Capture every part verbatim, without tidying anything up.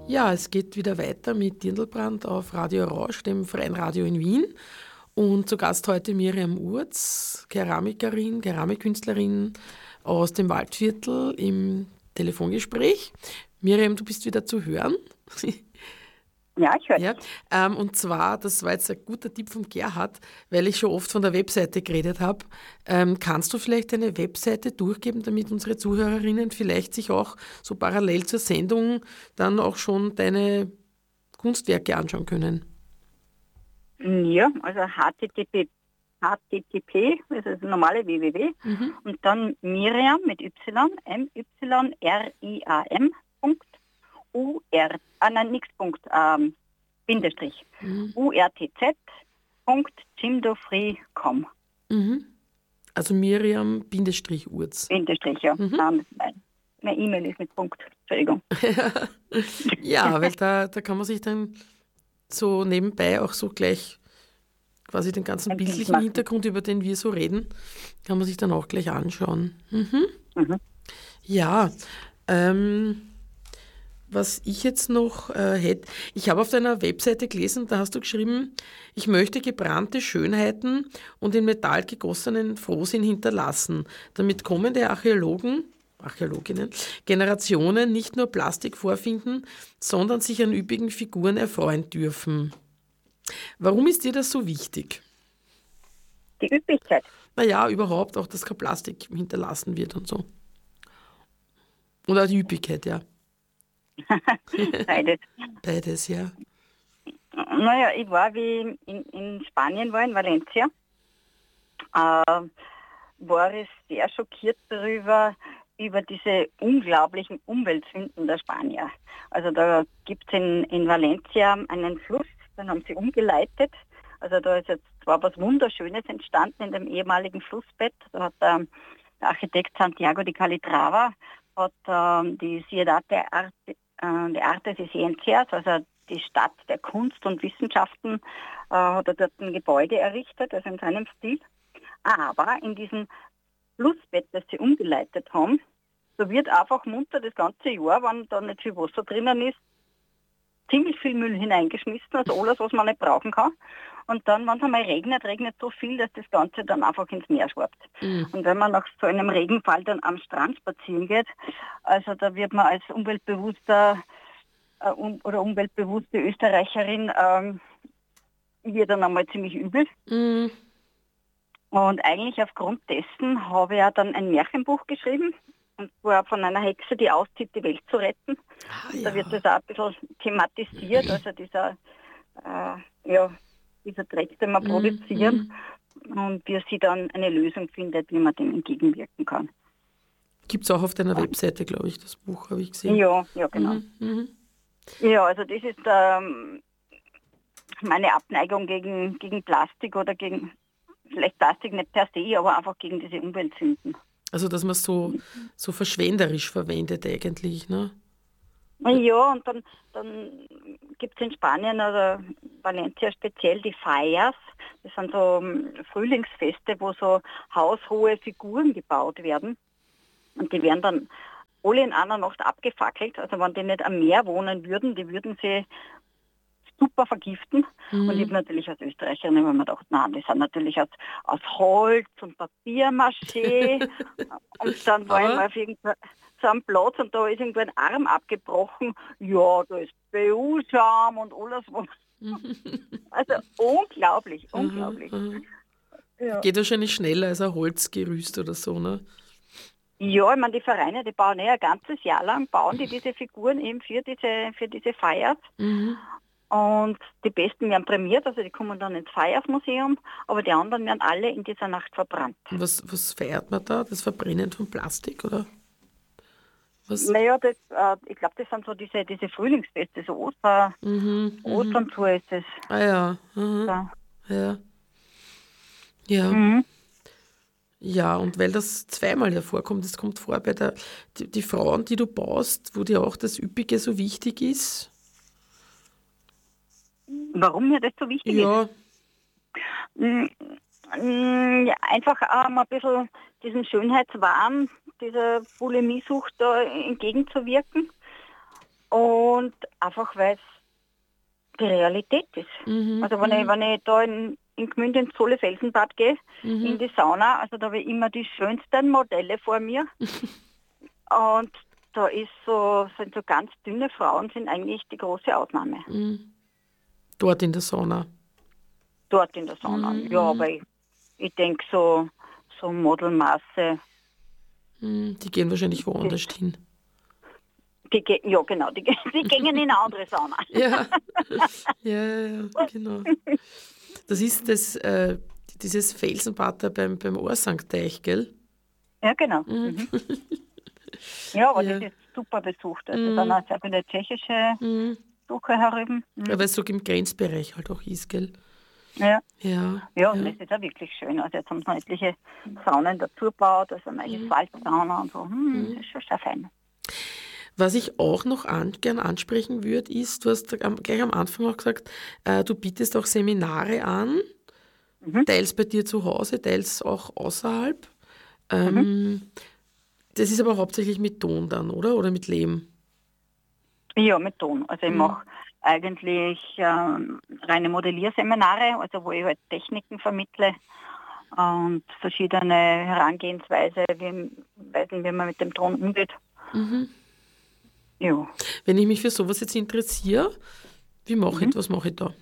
Ja, es geht wieder weiter mit Dirndlbrand auf Radio Orange, dem freien Radio in Wien. Und zu Gast heute Miriam Urz, Keramikerin, Keramikkünstlerin aus dem Waldviertel im Telefongespräch. Miriam, du bist wieder zu hören. Ja, ich höre. Ja, ähm, und zwar, das war jetzt ein guter Tipp von Gerhard, weil ich schon oft von der Webseite geredet habe. Ähm, kannst du vielleicht eine Webseite durchgeben, damit unsere Zuhörerinnen vielleicht sich auch so parallel zur Sendung dann auch schon deine Kunstwerke anschauen können? Ja, also H T T P, H T T P, das ist das normale www, Mhm. und dann Miriam mit Y, M Y R I A M, Punkt, U R, ah nein, nix Punkt, ähm, Bindestrich, Mhm. U R T Z, Punkt, jimdofree Punkt com, Mhm. Also Miriam-Urz. Bindestrich, ja, Mhm. ähm, nein, meine E-Mail ist mit Punkt, Entschuldigung. Ja, weil da, da kann man sich dann so nebenbei auch so gleich quasi den ganzen Ein Bild bildlichen machen. Hintergrund, über den wir so reden, kann man sich dann auch gleich anschauen. Mhm. Mhm. Ja, ähm, was ich jetzt noch äh, hätte, ich habe auf deiner Webseite gelesen, da hast du geschrieben, ich möchte gebrannte Schönheiten und in Metall gegossenen Frohsinn hinterlassen, damit kommende Archäologen, Archäologinnen, Generationen nicht nur Plastik vorfinden, sondern sich an üppigen Figuren erfreuen dürfen. Warum ist dir das so wichtig? Die Üppigkeit. Naja, überhaupt auch, dass kein Plastik hinterlassen wird und so. Oder die Üppigkeit, ja. Beides. Beides, ja. Naja, ich war, wie ich in, in Spanien war, in Valencia, äh, war ich sehr schockiert darüber, über diese unglaublichen Umweltsünden der Spanier. Also da gibt es in, in Valencia einen Fluss, den haben sie umgeleitet. Also da ist jetzt zwar was Wunderschönes entstanden in dem ehemaligen Flussbett. Da hat ähm, der Architekt Santiago de Calatrava hat ähm, die Ciudad de, Arte, äh, de Artes y Ciencias, also die Stadt der Kunst und Wissenschaften, äh, hat er dort ein Gebäude errichtet, also in seinem Stil. Aber in diesem Flussbett, das sie umgeleitet haben, da wird einfach munter das ganze Jahr, wenn da nicht viel Wasser drinnen ist, ziemlich viel Müll hineingeschmissen, also alles, was man nicht brauchen kann. Und dann, wenn es einmal regnet, regnet so viel, dass das Ganze dann einfach ins Meer schwappt. Mhm. Und wenn man nach so einem Regenfall dann am Strand spazieren geht, also da wird man als umweltbewusster äh, um, oder umweltbewusste Österreicherin, ähm, wird dann einmal ziemlich übel. Mhm. Und eigentlich aufgrund dessen habe ich ja dann ein Märchenbuch geschrieben, und zwar von einer Hexe, die auszieht, die Welt zu retten. Ah, Und ja. da wird das auch ein bisschen thematisiert, also dieser, äh, ja, dieser Dreck, den wir Mhm. produzieren, und wie sie dann eine Lösung findet, wie man dem entgegenwirken kann. Gibt es auch auf deiner Webseite, glaube ich, das Buch, habe ich gesehen. Ja, ja, genau. Mhm. Mhm. Ja, also das ist ähm, meine Abneigung gegen, gegen Plastik oder gegen, vielleicht Plastik nicht per se, aber einfach gegen diese Umweltsünden. Also, dass man es so, so verschwenderisch verwendet eigentlich, ne? Ja, und dann, dann gibt es in Spanien oder Valencia speziell die Fallas. Das sind so um, Frühlingsfeste, wo so haushohe Figuren gebaut werden. Und die werden dann alle in einer Nacht abgefackelt. Also wenn die nicht am Meer wohnen würden, die würden sie super vergiften. Mhm. Und ich habe natürlich als Österreicherin immer mir gedacht, nein, die sind natürlich aus, aus Holz und Papiermaché. Und dann war ich mal auf irgendeinem so einem Platz und da ist irgendwo ein Arm abgebrochen. Ja, da ist B U-Schaum und alles. Also unglaublich, unglaublich. Aha, aha. Ja. Geht wahrscheinlich schneller als ein Holzgerüst oder so, ne? Ja, ich meine, die Vereine, die bauen ja ein ganzes Jahr lang, bauen die diese Figuren eben für diese, für diese Feiers. Mhm. Und die Besten werden prämiert, also die kommen dann ins Feiersmuseum, aber die anderen werden alle in dieser Nacht verbrannt. Und was, was feiert man da? Das Verbrennen von Plastik, oder? Was? Naja, das, äh, ich glaube, das sind so diese, diese Frühlingsfeste, so Oster, Mhm. Mhm. Ostern zu ist es. Ah ja. Mhm. Da. Ja. Ja. Mhm. Ja, und weil das zweimal ja vorkommt, das kommt vor bei der, die, die Frauen, die du baust, wo dir auch das Üppige so wichtig ist. Warum mir das so wichtig Ja. ist? Mm, mm, ja, einfach ähm, ein bisschen diesem Schönheitswahn, dieser Bulimiesucht da entgegenzuwirken. Und einfach, weil es die Realität ist. Mhm. Also wenn, mhm. ich, wenn ich da in, in Gmünd ins Zolle Felsenbad gehe, Mhm. in die Sauna, also da habe ich immer die schönsten Modelle vor mir. Und da ist so, sind so ganz dünne Frauen sind eigentlich die große Ausnahme. Mhm. Dort in der Sauna. Dort in der Sauna. Mhm. Ja, aber ich, ich denke so, so Modelmaße, Mhm. Die gehen wahrscheinlich woanders die, hin. die, ge- ja genau, die, die gehen in eine andere Sauna. Ja. ja, ja, ja, genau. Das ist das, äh, dieses Felsenbad da beim, beim Ohrsankteich, gell? Ja, genau. Mhm. Mhm. Ja, aber Ja. das ist super besucht. Also Mhm. dann auch sehr viele tschechische Mhm. Besucher herüben. Ja, Mhm. weil es so im Grenzbereich halt auch ist, gell? Ja. Ja. Ja, und ja. das ist auch wirklich schön. Also jetzt haben sie noch etliche Saunen dazu gebaut, also eine eigene Salzsauna und so. Hm, das ist schon sehr fein. Was ich auch noch an, gern ansprechen würde, ist, du hast am, gleich am Anfang auch gesagt, äh, du bietest auch Seminare an, Mhm. teils bei dir zu Hause, teils auch außerhalb. Ähm, Mhm. Das ist aber hauptsächlich mit Ton dann, oder? Oder mit Lehm? Ja, mit Ton. Also ich Mhm. mache eigentlich ähm, reine Modellierseminare, also wo ich halt Techniken vermittle und verschiedene Herangehensweise, wie, Weisen, wie man mit dem Ton umgeht. Mhm. Ja. Wenn ich mich für sowas jetzt interessiere, wie mache ich, Mhm. was mache ich da?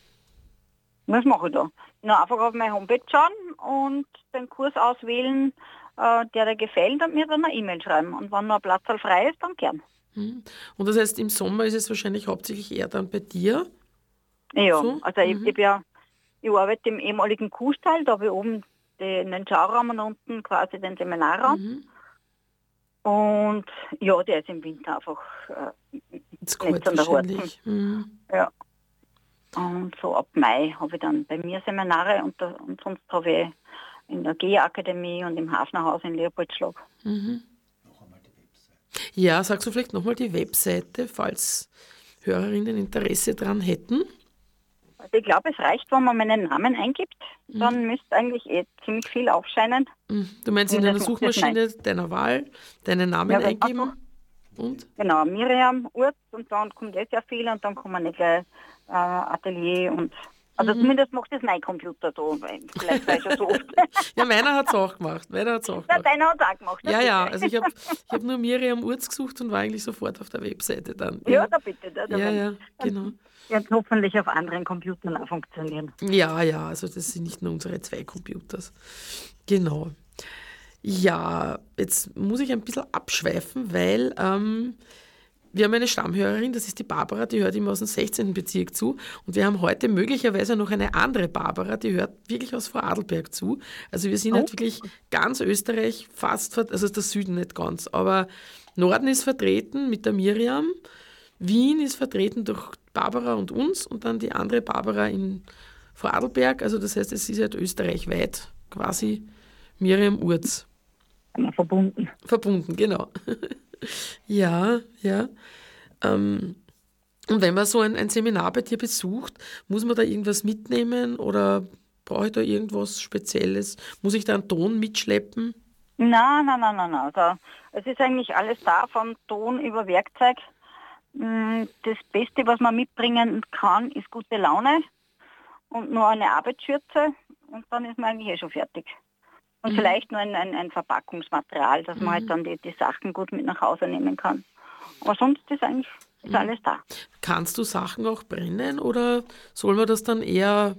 Was mache ich da? Na, einfach auf meine Homepage schauen und den Kurs auswählen, äh, der dir gefällt und mir dann eine E-Mail schreiben. Und wenn noch ein Platz frei ist, dann gern. Mhm. Und das heißt, im Sommer ist es wahrscheinlich hauptsächlich eher dann bei dir? Ja, So? also ich, Mhm. ich, ja, ich arbeite im ehemaligen Kuhstall, da habe ich oben den, den Schauraum und unten quasi den Seminarraum. Mhm. Und ja, der ist im Winter einfach äh, Jetzt nicht kalt so der Horten. wahrscheinlich. Mhm. Ja. Und so ab Mai habe ich dann bei mir Seminare und, da, und sonst habe ich in der G E Akademie und im Hafnerhaus in Leopoldschlag. Mhm. Ja, sagst du vielleicht nochmal die Webseite, falls Hörerinnen Interesse dran hätten? Also ich glaube, es reicht, wenn man meinen Namen eingibt. Dann müsste eigentlich eh ziemlich viel aufscheinen. Mhm. Du meinst in Und einer das macht das Suchmaschine deiner Wahl deinen Namen Ja, ganz einfach. eingeben und? Genau, Miriam Urz und dann kommt eh sehr viel und dann kommen nicht gleich äh, Atelier und also Mhm. zumindest macht das mein Computer so, weil vielleicht war ich schon so oft. Ja, meiner hat es auch gemacht. Meiner hat's auch Na, gemacht. deiner hat es auch gemacht, Ja, bitte. ja, also ich habe ich hab nur Miriam Urz gesucht und war eigentlich sofort auf der Webseite dann. Ja, Ja, da bitte. Da, da ja, werden- ja, genau. wird hoffentlich auf anderen Computern auch funktionieren. Ja, ja, also das sind nicht nur unsere zwei Computers. Genau. Ja, jetzt muss ich ein bisschen abschweifen, weil ähm, wir haben eine Stammhörerin, das ist die Barbara, die hört immer aus dem sechzehnten Bezirk zu. Und wir haben heute möglicherweise noch eine andere Barbara, die hört wirklich aus Vorarlberg zu. Also wir sind Oh. halt wirklich ganz Österreich fast, ver- also der Süden nicht ganz, aber Norden ist vertreten mit der Miriam, Wien ist vertreten durch Barbara und uns und dann die andere Barbara in Vorarlberg. Also das heißt, es ist halt österreichweit quasi Miriam Urz. Haben wir verbunden. Verbunden, genau. Ja, ja. Ähm, und wenn man so ein, ein Seminar bei dir besucht, muss man da irgendwas mitnehmen oder brauche ich da irgendwas Spezielles? Muss ich da einen Ton mitschleppen? Nein, nein, nein, nein, nein. Also, es ist eigentlich alles da, vom Ton über Werkzeug. Mm, Das Beste, was man mitbringen kann, ist gute Laune und nur eine Arbeitsschürze und dann ist man eigentlich eh schon fertig. Und Mhm. vielleicht nur ein, ein, ein Verpackungsmaterial, dass man halt dann die, die Sachen gut mit nach Hause nehmen kann. Aber sonst ist eigentlich ist alles da. Kannst du Sachen auch brennen oder soll man das dann eher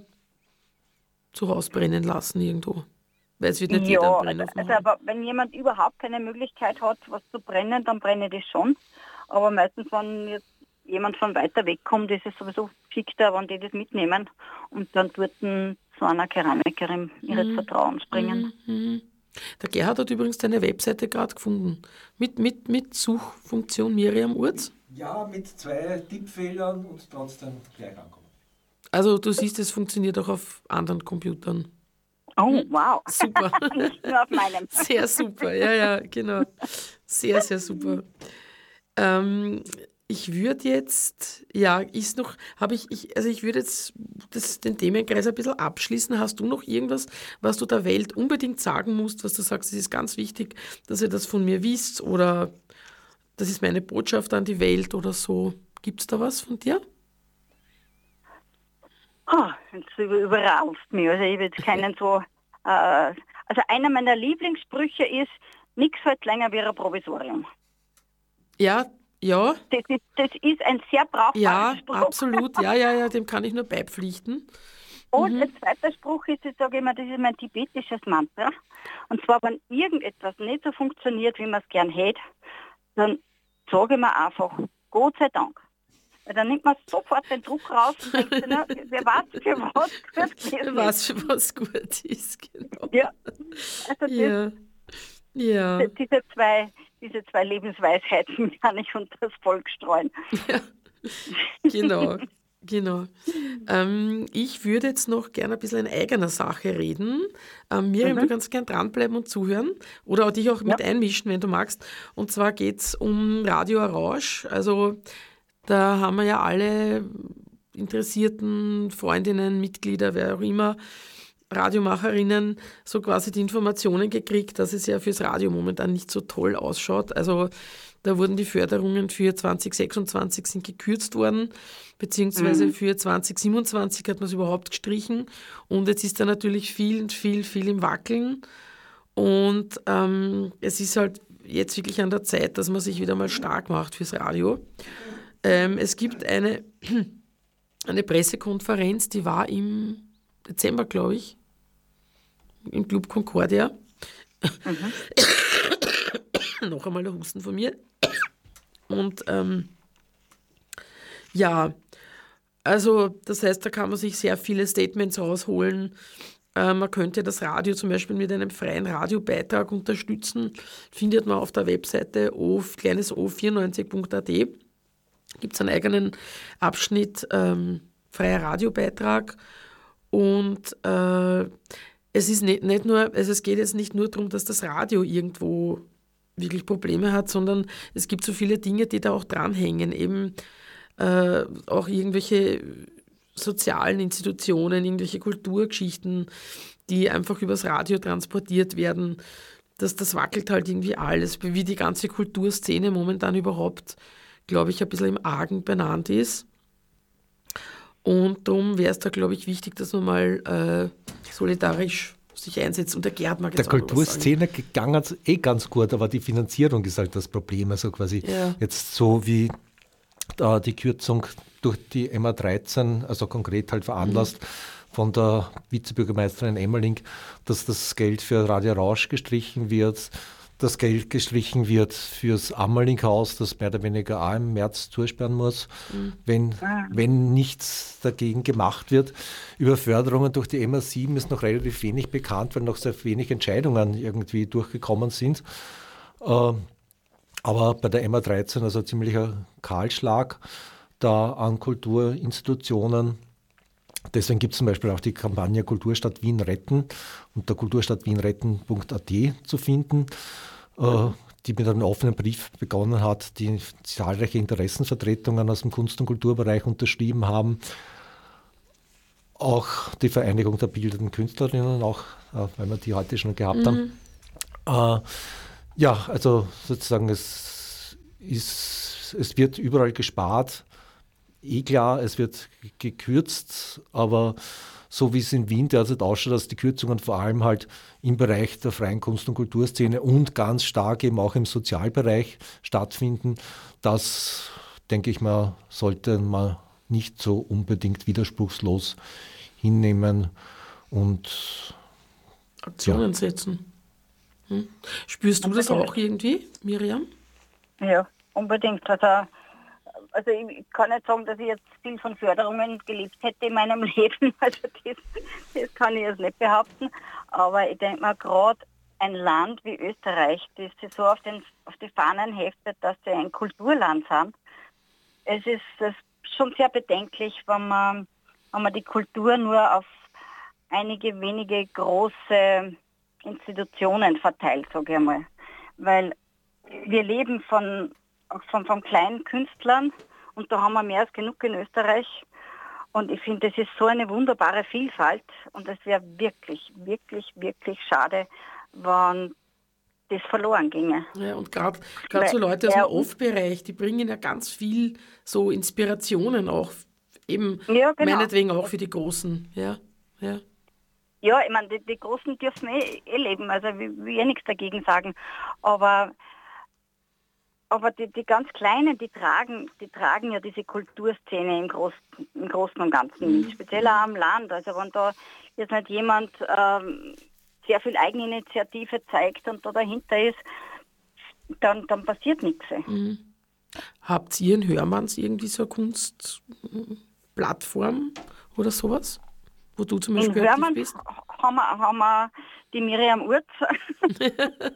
zu Hause brennen lassen irgendwo? Weil es wird nicht jeder einen Ja, also, Brennofen also haben. aber wenn jemand überhaupt keine Möglichkeit hat, was zu brennen, dann brenne ich das schon. Aber meistens, wenn jetzt jemand von weiter weg kommt, ist es sowieso schickter, wenn die das mitnehmen und dann dort zu einer Keramikerin ihres Vertrauens bringen. Mhm. Der Gerhard hat übrigens deine Webseite gerade gefunden. Mit, mit, mit Suchfunktion Miriam Urz. Ja, mit zwei Tippfehlern und trotzdem gleich ankommen. Also du siehst, es funktioniert auch auf anderen Computern. Oh, wow. Super. Nicht nur auf meinem. Sehr super, ja, ja, genau. Sehr, sehr super. Ähm, ich würde jetzt, ja, ist noch, habe ich, ich, also ich würde jetzt das, den Themenkreis ein bisschen abschließen. Hast du noch irgendwas, was du der Welt unbedingt sagen musst, was du sagst, es ist ganz wichtig, dass ihr das von mir wisst oder das ist meine Botschaft an die Welt oder so. Gibt es da was von dir? Oh, jetzt über- überraufst mich. Also ich habe jetzt keinen so... Äh, also einer meiner Lieblingssprüche ist, nichts hält länger wie ein Provisorium. Ja, ja, Das ist, das ist ein sehr brauchbarer ja, Spruch. absolut. Ja, ja, ja, dem kann ich nur beipflichten. Und ein zweiter Spruch ist, ich sage immer, das ist mein tibetisches Mantra. Und zwar, wenn irgendetwas nicht so funktioniert, wie man es gern hätte, dann sage ich mir einfach, Gott sei Dank. Weil dann nimmt man sofort den Druck raus und denkt sich, na, wer weiß, für was gut gewesen Was für was gut ist, genau. Ja, also das, Ja, ja. diese, zwei, diese zwei Lebensweisheiten kann ich unter das Volk streuen. Ja, genau, genau. Ähm, ich würde jetzt noch gerne ein bisschen in eigener Sache reden. Ähm, Miriam, du kannst gern dranbleiben und zuhören oder auch dich auch mit Ja. einmischen, wenn du magst. Und zwar geht es um Radio Orange. Also da haben wir ja alle interessierten Freundinnen, Mitglieder, wer auch immer, Radiomacherinnen, so quasi die Informationen gekriegt, dass es ja fürs Radio momentan nicht so toll ausschaut. Also da wurden die Förderungen für zwanzig sechsundzwanzig sind gekürzt worden, beziehungsweise für zwanzig siebenundzwanzig hat man es überhaupt gestrichen. Und jetzt ist da natürlich viel, viel, viel im Wackeln. Und ähm, es ist halt jetzt wirklich an der Zeit, dass man sich wieder mal stark macht fürs Radio. Ähm, es gibt eine, eine Pressekonferenz, die war im Dezember, glaube ich, im Club Concordia. Noch einmal der Husten von mir. Und ähm, ja, also das heißt, da kann man sich sehr viele Statements rausholen. Äh, man könnte das Radio zum Beispiel mit einem freien Radiobeitrag unterstützen. Findet man auf der Webseite o, kleines o vierundneunzig punkt a t. Gibt es einen eigenen Abschnitt ähm, freier Radiobeitrag. Und äh, es ist nicht, nicht nur, also es geht jetzt nicht nur darum, dass das Radio irgendwo wirklich Probleme hat, sondern es gibt so viele Dinge, die da auch dranhängen. Eben äh, auch irgendwelche sozialen Institutionen, irgendwelche Kulturgeschichten, die einfach übers Radio transportiert werden. Das, das wackelt halt irgendwie alles, wie die ganze Kulturszene momentan überhaupt, glaube ich, ein bisschen im Argen benannt ist. Und darum wäre es da, glaube ich, wichtig, dass man mal äh, solidarisch sich einsetzt. Und der Gerd mag Der jetzt auch noch was sagen. Kulturszene gegangen eh ganz gut, aber die Finanzierung ist halt das Problem. Also quasi Ja. jetzt so wie äh, die Kürzung durch die M A dreizehn, also konkret halt veranlasst von der Vizebürgermeisterin Emmerling, dass das Geld für Radio Rausch gestrichen wird, das Geld gestrichen wird fürs Ammerlinghaus, das mehr oder weniger auch im März zusperren muss, wenn, wenn nichts dagegen gemacht wird. Über Förderungen durch die M A sieben ist noch relativ wenig bekannt, weil noch sehr wenig Entscheidungen irgendwie durchgekommen sind. Äh, aber bei der M A dreizehn also ein ziemlicher Kahlschlag da an Kulturinstitutionen. Deswegen gibt es zum Beispiel auch die Kampagne Kulturstadt Wien retten unter kulturstadt wien retten punkt a t zu finden, äh, die mit einem offenen Brief begonnen hat, die zahlreiche Interessenvertretungen aus dem Kunst- und Kulturbereich unterschrieben haben. Auch die Vereinigung der bildenden Künstlerinnen, auch äh, weil wir die heute schon gehabt haben. Äh, ja, also sozusagen es, ist, es wird überall gespart. Eh klar, es wird gekürzt, aber so wie es in Wien derzeit ausschaut, dass die Kürzungen vor allem halt im Bereich der freien Kunst- und Kulturszene und ganz stark eben auch im Sozialbereich stattfinden, das, denke ich mal, sollte man nicht so unbedingt widerspruchslos hinnehmen und Aktionen ja. setzen. Hm? Spürst du das auch irgendwie, Miriam? Ja, unbedingt. Also, also ich kann nicht sagen, dass ich jetzt viel von Förderungen gelebt hätte in meinem Leben. Also das, das kann ich jetzt nicht behaupten. Aber ich denke mal, gerade ein Land wie Österreich, das sich so auf, den, auf die Fahnen heftet, dass sie ein Kulturland sind, es ist das schon sehr bedenklich, wenn man, wenn man die Kultur nur auf einige wenige große Institutionen verteilt, sage ich einmal. Weil wir leben von, von, von kleinen Künstlern und da haben wir mehr als genug in Österreich. Und ich finde, das ist so eine wunderbare Vielfalt und es wäre wirklich, wirklich, wirklich schade, wenn das verloren ginge. Ja, und gerade so Leute aus dem Off-Bereich, die bringen ja ganz viel so Inspirationen auch, eben Ja, genau. meinetwegen auch für die Großen. Ja, ja. Ja, ich meine, die, die Großen dürfen eh, eh leben, also ich will eh nichts dagegen sagen. Aber, aber die, die ganz Kleinen, die tragen, die tragen ja diese Kulturszene im, Groß, im Großen und Ganzen mit, speziell auch am Land. Also wenn da jetzt nicht jemand ähm, sehr viel Eigeninitiative zeigt und da dahinter ist, dann, dann passiert nichts. Mhm. Habt ihr in Hörmanns irgendwie so eine Kunstplattform oder sowas? Wo du zum Beispiel in aktiv Hörmanns bist? Haben wir, haben wir die Miriam Urz, die,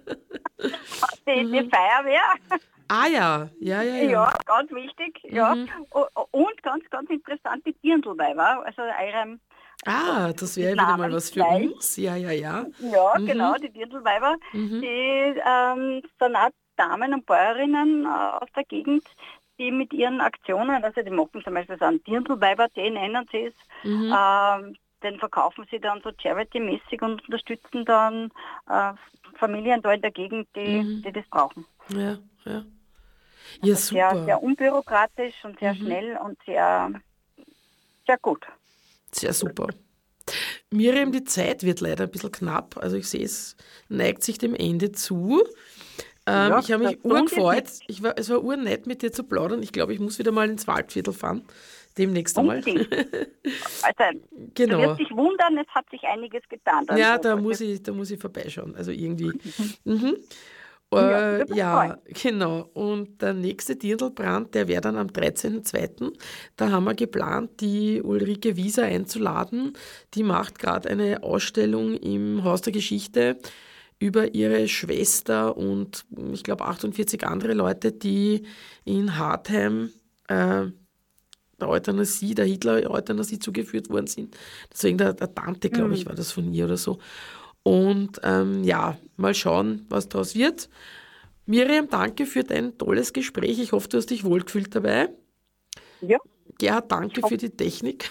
die Feuerwehr. Ah ja, ja, ja, ja. Ja, ganz wichtig. Ja. Mhm. Und ganz, ganz interessant die Dirndlweiber, also eurem Ah, das wäre wieder mal was für Namensgleich. uns. Ja, ja, ja. Ja, Mhm. genau, die Dirndlweiber, Mhm. die ähm, sind auch Damen und Bäuerinnen äh, aus der Gegend, die mit ihren Aktionen, also die machen zum Beispiel so einen Dirndlweiber-Tee, nennen sie es, Mhm. ähm, den verkaufen sie dann so charity-mäßig und unterstützen dann äh, Familien da in der Gegend, die, Mhm. die das brauchen. Ja, ja. Ja, Sehr, super. sehr unbürokratisch und sehr Mhm. schnell und sehr, sehr gut. Sehr super. Miriam, die Zeit wird leider ein bisschen knapp. Also ich sehe, es neigt sich dem Ende zu. Ähm, Ja, ich habe mich das tun wir urgefreut. nicht. Ich war, es war urnett, mit dir zu plaudern. Ich glaube, ich muss wieder mal ins Waldviertel fahren. Demnächst einmal. Unbedingt. Also, du Genau. wirst dich wundern, es hat sich einiges getan. da im Ja, da Hof. muss ich, da muss ich vorbeischauen. Also irgendwie. Mhm. Ja, Äh, würde mich ja, genau. Und der nächste Dirndlbrand, der wäre dann am dreizehnten zweiten Da haben wir geplant, die Ulrike Wieser einzuladen. Die macht gerade eine Ausstellung im Haus der Geschichte über ihre Schwester und ich glaube achtundvierzig andere Leute, die in Hartheim äh, der Euthanasie, der Hitler-Euthanasie zugeführt worden sind. Deswegen der, der Tante, glaube ich, war das von ihr oder so. Und ähm, ja, mal schauen, was daraus wird. Miriam, danke für dein tolles Gespräch. Ich hoffe, du hast dich wohlgefühlt dabei. Ja. Gerhard, danke für die Technik.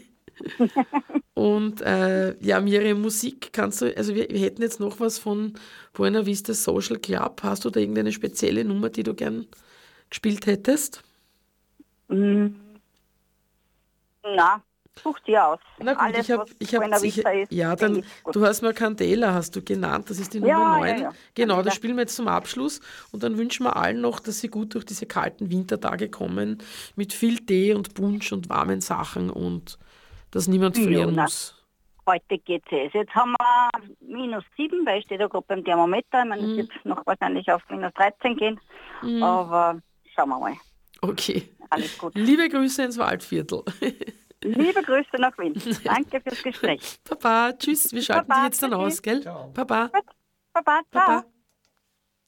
Und äh, ja, Miriam, Musik kannst du, also wir, wir hätten jetzt noch was von Buena Vista Social Club. Hast du da irgendeine spezielle Nummer, die du gern gespielt hättest? Mm. Na, such dir aus. Na gut, Alles, ich habe, was ich habe, Buena Vista ist, ja, denke dann, ich, gut. du hast mir Candela, hast du genannt, das ist die Ja, Nummer ja, neun. ja. Genau, Candela. das spielen wir jetzt zum Abschluss und dann wünschen wir allen noch, dass sie gut durch diese kalten Wintertage kommen, mit viel Tee und Punsch und warmen Sachen und dass niemand Ja, frieren na. muss. Heute geht's es. Jetzt haben wir minus sieben, weil ich stehe da gerade beim Thermometer. Ich meine, es wird noch wahrscheinlich auf minus dreizehn gehen. Aber schauen wir mal. Okay. Alles gut. Liebe Grüße ins Waldviertel. Liebe Grüße nach Wien. Danke fürs Gespräch. Baba, tschüss, wir schalten Baba, dich jetzt dann tschüssi. aus, gell? Ciao. Baba, Baba, ciao. Baba.